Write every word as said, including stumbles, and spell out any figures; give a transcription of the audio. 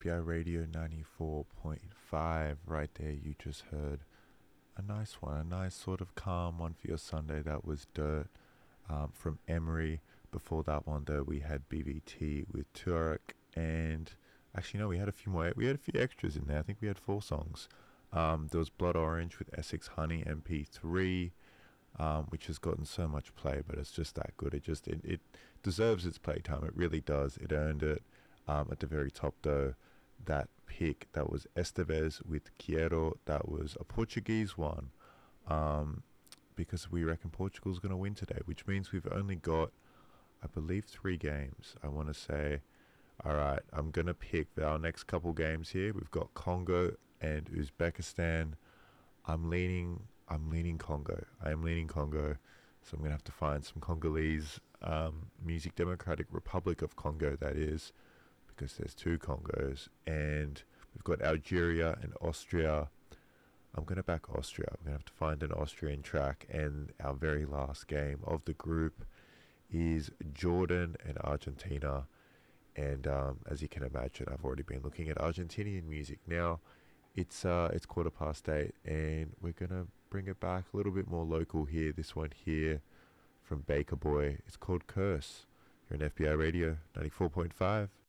P I Radio ninety-four point five. Right there, you just heard a nice one, a nice sort of calm one for your Sunday. That was Dirt um, from Emery. Before that one, though, we had B V T with Turek, and actually, no, we had a few more. We had a few extras in there. I think we had four songs. Um, there was Blood Orange with Essex Honey M P three, um, which has gotten so much play, but it's just that good. It just it, it deserves its playtime. It really does. It earned it. Um, at the very top, though, that pick that was Estevez with Quiero. That was a Portuguese one, um, because we reckon Portugal's going to win today, which means we've only got, I believe, three games. I want to say, all right, I'm going to pick our next couple games here. We've got Congo and Uzbekistan. I'm leaning, I'm leaning Congo. I am leaning Congo. So I'm going to have to find some Congolese um, music, Democratic Republic of Congo, that is, because there's two Congos. And we've got Algeria and Austria. I'm going to back Austria. I'm going to have to find an Austrian track. And our very last game of the group is Jordan and Argentina. And um, as you can imagine, I've already been looking at Argentinian music. Now, it's uh, it's quarter past eight, and we're going to bring it back a little bit more local here. This one here from Baker Boy. It's called Curse. You're on F B I Radio ninety-four point five.